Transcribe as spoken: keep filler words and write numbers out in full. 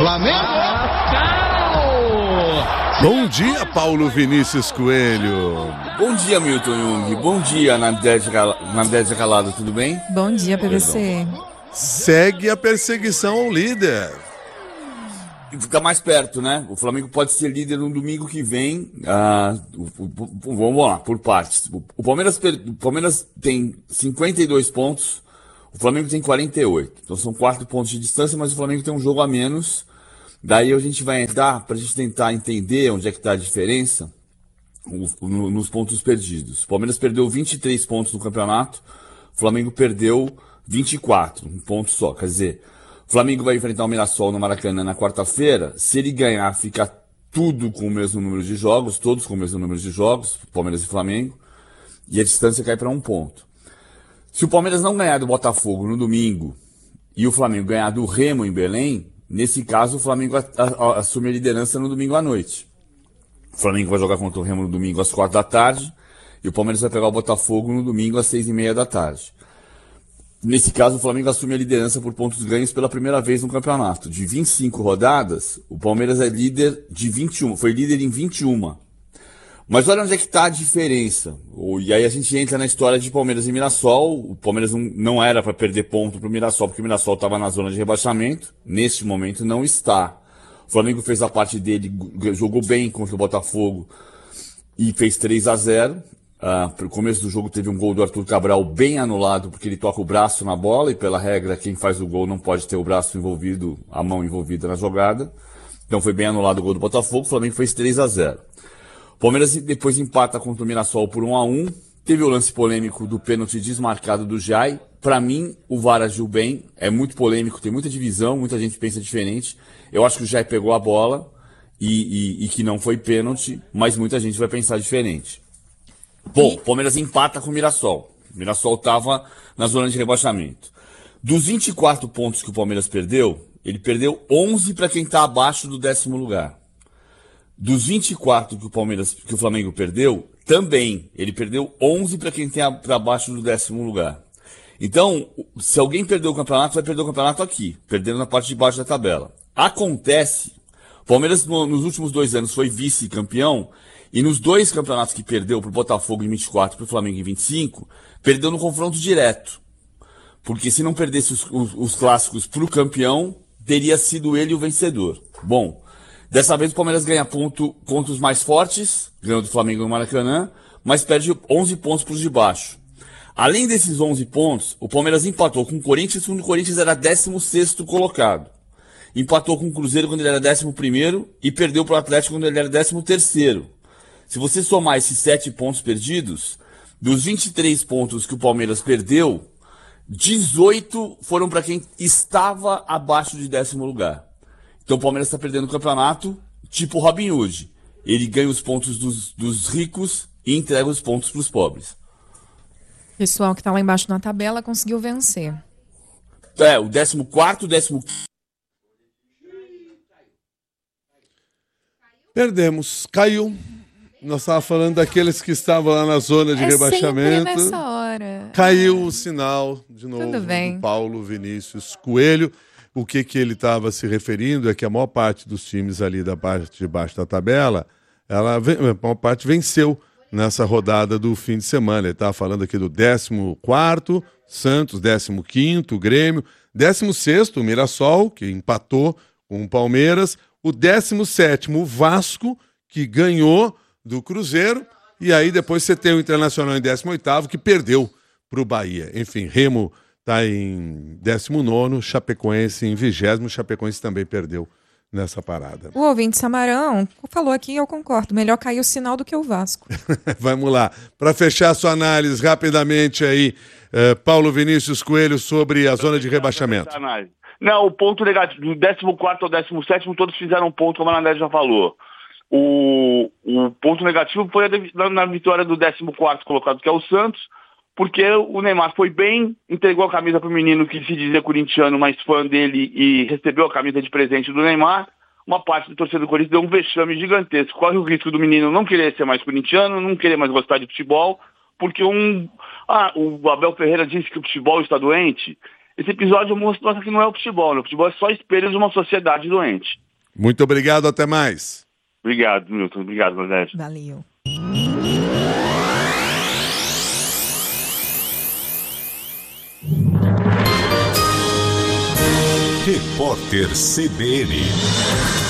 Bom dia, Paulo Vinícius Coelho. Bom dia, Milton Jung. Bom dia, Nadege Calado, tudo bem? Bom dia, P V C. Segue a perseguição ao líder. Fica mais perto, né? O Flamengo pode ser líder no domingo que vem. Ah, o, o, o, vamos lá, por partes. O, o, Palmeiras, o Palmeiras tem cinquenta e dois pontos, o Flamengo tem quarenta e oito. Então são quatro pontos de distância, mas o Flamengo tem um jogo a menos. Daí a gente vai entrar para a gente tentar entender onde é que está a diferença nos pontos perdidos. O Palmeiras perdeu vinte e três pontos no campeonato, o Flamengo perdeu vinte e quatro, um ponto só. Quer dizer, o Flamengo vai enfrentar o Mirassol no Maracanã na quarta-feira. Se ele ganhar, fica tudo com o mesmo número de jogos, todos com o mesmo número de jogos, Palmeiras e Flamengo, e a distância cai para um ponto. Se o Palmeiras não ganhar do Botafogo no domingo e o Flamengo ganhar do Remo em Belém, nesse caso, o Flamengo a, a, assume a liderança no domingo à noite. O Flamengo vai jogar contra o Remo no domingo às quatro da tarde e o Palmeiras vai pegar o Botafogo no domingo às seis e meia da tarde. Nesse caso, o Flamengo assume a liderança por pontos ganhos pela primeira vez no campeonato. De vinte e cinco rodadas, o Palmeiras é líder de vinte e uma, foi líder em vinte e uma. Mas olha onde é que está a diferença. E aí a gente entra na história de Palmeiras e Mirassol. O Palmeiras não, não era para perder ponto para o Mirassol, porque o Mirassol estava na zona de rebaixamento. Neste momento não está. O Flamengo fez a parte dele, jogou bem contra o Botafogo e fez três a zero. Uh, no começo do jogo teve um gol do Arthur Cabral bem anulado, porque ele toca o braço na bola e pela regra quem faz o gol não pode ter o braço envolvido, a mão envolvida na jogada. Então foi bem anulado o gol do Botafogo. O Flamengo fez três a zero. Palmeiras depois empata contra o Mirassol por um a um. Teve o lance polêmico do pênalti desmarcado do Jai. Para mim, o V A R agiu bem. É muito polêmico, tem muita divisão, muita gente pensa diferente. Eu acho que o Jai pegou a bola e, e, e que não foi pênalti, mas muita gente vai pensar diferente. Bom, o Palmeiras empata com o Mirassol. O Mirassol estava na zona de rebaixamento. Dos vinte e quatro pontos que o Palmeiras perdeu, ele perdeu onze para quem está abaixo do décimo lugar. Dos vinte e quatro que o Palmeiras, que o Flamengo perdeu, também ele perdeu onze para quem tem para baixo do décimo lugar. Então, se alguém perdeu o campeonato, vai perder o campeonato aqui, perdendo na parte de baixo da tabela. Acontece, o Palmeiras no, nos últimos dois anos foi vice-campeão e nos dois campeonatos que perdeu para o Botafogo em vinte e quatro e para o Flamengo em vinte e cinco, perdeu no confronto direto. Porque se não perdesse os, os, os clássicos para o campeão, teria sido ele o vencedor. Bom, dessa vez o Palmeiras ganha ponto contra os mais fortes, ganhou do Flamengo no Maracanã, mas perde onze pontos para os de baixo. Além desses onze pontos, o Palmeiras empatou com o Corinthians quando o Corinthians era décimo sexto colocado. Empatou com o Cruzeiro quando ele era décimo primeiro e perdeu para o Atlético quando ele era décimo terceiro. Se você somar esses sete pontos perdidos, dos vinte e três pontos que o Palmeiras perdeu, dezoito foram para quem estava abaixo de décimo lugar. Então o Palmeiras está perdendo o campeonato, tipo Robin Hood. Ele ganha os pontos dos, dos ricos e entrega os pontos para os pobres. O pessoal que está lá embaixo na tabela conseguiu vencer. É, o décimo quarto, o décimo quinto. Perdemos, caiu. Nós estávamos falando daqueles que estavam lá na zona de é rebaixamento. Sempre nessa hora. Caiu o sinal, de novo, Tudo bem. do Paulo Vinícius Coelho. O que, que ele estava se referindo é que a maior parte dos times ali da parte de baixo da tabela, ela, a maior parte venceu nessa rodada do fim de semana. Ele estava falando aqui do décimo quarto, Santos, décimo quinto, Grêmio, décimo sexto, o Mirassol, que empatou com o Palmeiras, o décimo sétimo, o Vasco, que ganhou do Cruzeiro, e aí depois você tem o Internacional em décimo oitavo, que perdeu para o Bahia. Enfim, Remo está em décimo nono, Chapecoense em vigésimo, Chapecoense também perdeu nessa parada. O ouvinte Samarão falou aqui e eu concordo, melhor cair o sinal do que o Vasco. Vamos lá, para fechar a sua análise rapidamente aí, eh, Paulo Vinícius Coelho, sobre a zona de rebaixamento. Não, o ponto negativo, do décimo quarto ao décimo sétimo, todos fizeram ponto, como a Anandé já falou. O, o ponto negativo foi a, na vitória do décimo quarto colocado, que é o Santos, porque o Neymar foi bem, entregou a camisa para o menino que se dizia corintiano, mas fã dele, e recebeu a camisa de presente do Neymar. Uma parte do torcedor do Corinthians deu um vexame gigantesco. Corre o risco do menino não querer ser mais corintiano, não querer mais gostar de futebol, porque um... Ah, o Abel Ferreira disse que o futebol está doente. esse episódio mostra que não é o futebol, né? O futebol é só espelho de uma sociedade doente. Muito obrigado, até mais. Obrigado, Milton. Obrigado, Rogério. Valeu. Repórter C B N.